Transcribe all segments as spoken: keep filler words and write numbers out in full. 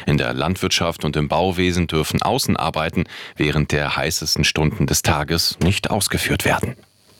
In der Landwirtschaft und im Bauwesen dürfen Außenarbeiten während der heißesten Stunden des Tages nicht ausgeführt werden.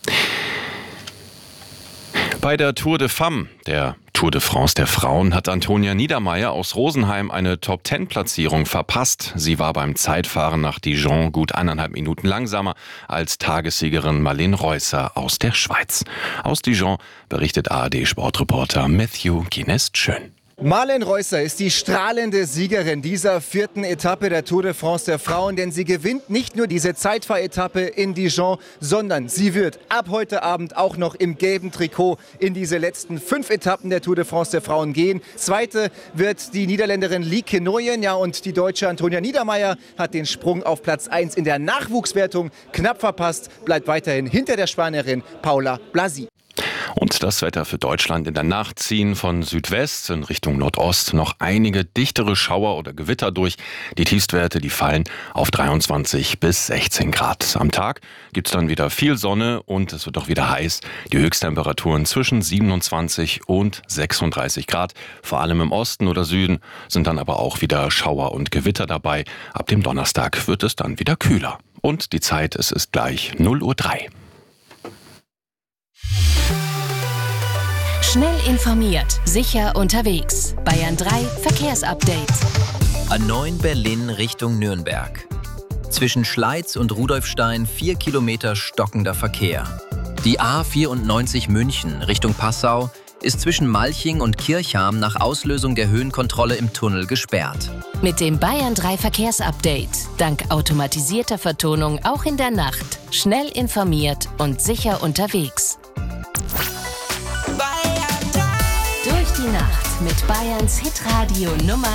Bei der Tour de Femmes, der Tour de France der Frauen, hat Antonia Niedermaier aus Rosenheim eine Top-Zehn-Platzierung verpasst. Sie war beim Zeitfahren nach Dijon gut eineinhalb Minuten langsamer als Tagessiegerin Marlene Reusser aus der Schweiz. Aus Dijon berichtet A R D-Sportreporter Matthew Guinness-Schön. Marlene Reusser ist die strahlende Siegerin dieser vierten Etappe der Tour de France der Frauen, denn sie gewinnt nicht nur diese Zeitfahretappe in Dijon, sondern sie wird ab heute Abend auch noch im gelben Trikot in diese letzten fünf Etappen der Tour de France der Frauen gehen. Zweite wird die Niederländerin Lieke Nooyen, ja, und die Deutsche Antonia Niedermaier hat den Sprung auf Platz eins in der Nachwuchswertung knapp verpasst, bleibt weiterhin hinter der Spanierin Paula Blasi. Und das Wetter für Deutschland: in der Nacht ziehen von Südwest in Richtung Nordost noch einige dichtere Schauer oder Gewitter durch. Die Tiefstwerte, die fallen auf dreiundzwanzig bis sechzehn Grad. Am Tag gibt es dann wieder viel Sonne und es wird auch wieder heiß. Die Höchsttemperaturen zwischen siebenundzwanzig und sechsunddreißig Grad. Vor allem im Osten oder Süden sind dann aber auch wieder Schauer und Gewitter dabei. Ab dem Donnerstag wird es dann wieder kühler. Und die Zeit, es ist gleich null Uhr drei. Schnell informiert, sicher unterwegs. Bayern drei Verkehrsupdate. A neun Berlin Richtung Nürnberg. Zwischen Schleiz und Rudolfstein vier Kilometer stockender Verkehr. Die A vierundneunzig München Richtung Passau ist zwischen Malching und Kirchham nach Auslösung der Höhenkontrolle im Tunnel gesperrt. Mit dem Bayern drei Verkehrsupdate. Dank automatisierter Vertonung auch in der Nacht. Schnell informiert und sicher unterwegs. Durch die Nacht mit Bayerns Hitradio Nummer